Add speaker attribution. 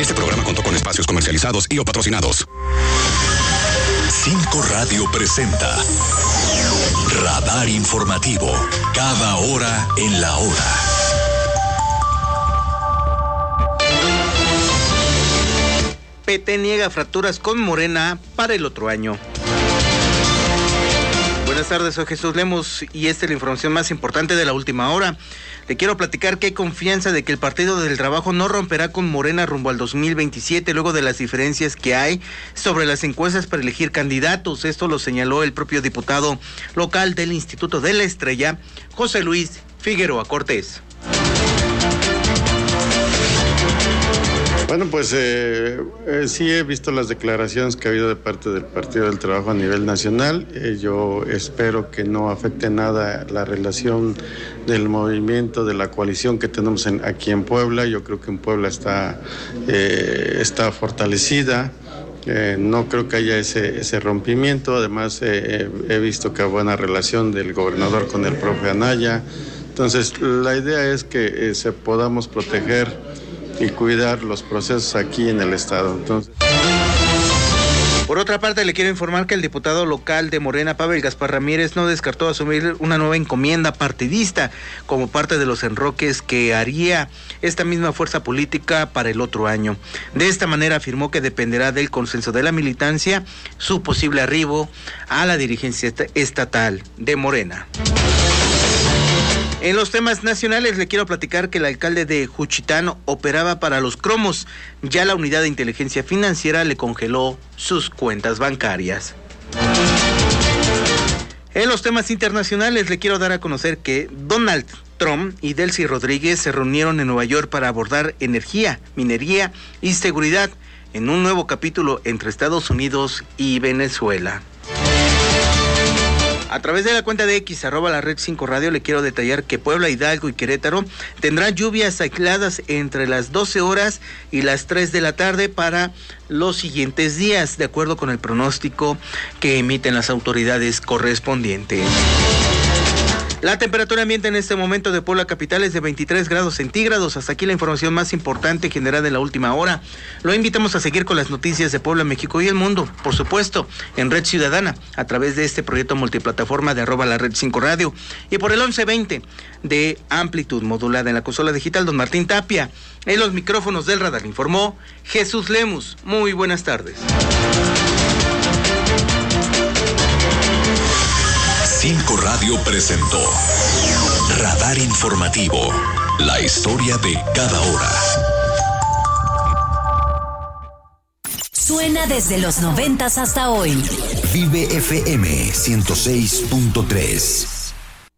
Speaker 1: Este programa contó con espacios comercializados y o patrocinados.
Speaker 2: 5 Radio presenta Radar Informativo. Cada hora en la hora.
Speaker 3: PT niega fracturas con Morena para el otro año. Buenas tardes, soy Jesús Lemos y esta es la información más importante de la última hora. Le quiero platicar que hay confianza de que el Partido del Trabajo no romperá con Morena rumbo al 2027, luego de las diferencias que hay sobre las encuestas para elegir candidatos. Esto lo señaló el propio diputado local del Instituto de la Estrella, José Luis Figueroa Cortés.
Speaker 4: Bueno, pues sí he visto las declaraciones que ha habido de parte del Partido del Trabajo a nivel nacional. Yo espero que no afecte nada la relación del movimiento, de la coalición que tenemos aquí en Puebla. Yo creo que en Puebla está fortalecida. No creo que haya ese rompimiento. Además, he visto que hay buena relación del gobernador con el profe Anaya. Entonces, la idea es que se podamos proteger y cuidar los procesos aquí en el estado. Entonces,
Speaker 3: por otra parte, le quiero informar que el diputado local de Morena, Pavel Gaspar Ramírez, no descartó asumir una nueva encomienda partidista como parte de los enroques que haría esta misma fuerza política para el otro año. De esta manera afirmó que dependerá del consenso de la militancia su posible arribo a la dirigencia estatal de Morena. En los temas nacionales le quiero platicar que el alcalde de Juchitán operaba para los cromos. Ya la unidad de inteligencia financiera le congeló sus cuentas bancarias. En los temas internacionales le quiero dar a conocer que Donald Trump y Delcy Rodríguez se reunieron en Nueva York para abordar energía, minería y seguridad en un nuevo capítulo entre Estados Unidos y Venezuela. A través de la cuenta de X, @la-red5radio, le quiero detallar que Puebla, Hidalgo y Querétaro tendrán lluvias aisladas entre las 12 horas y las 3 de la tarde para los siguientes días, de acuerdo con el pronóstico que emiten las autoridades correspondientes. La temperatura ambiente en este momento de Puebla capital es de 23 grados centígrados. Hasta aquí la información más importante generada en la última hora. Lo invitamos a seguir con las noticias de Puebla, México y el mundo, por supuesto, en Red Ciudadana, a través de este proyecto multiplataforma de @la-red5radio y por el 1120 de amplitud modulada en la consola digital. Don Martín Tapia, en los micrófonos del radar, informó Jesús Lemus. Muy buenas tardes.
Speaker 2: 5 Radio presentó Radar Informativo, la historia de cada hora.
Speaker 5: Suena desde los 90s hasta hoy.
Speaker 2: Vive FM 106.3.